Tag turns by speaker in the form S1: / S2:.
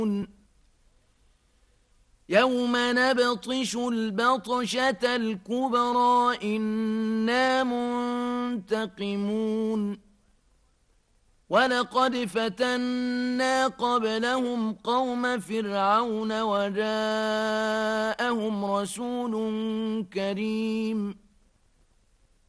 S1: يوم نبطش البطشة الكبرى إنا منتقمون ولقد فتنا قبلهم قوم فرعون وجاءهم رسول كريم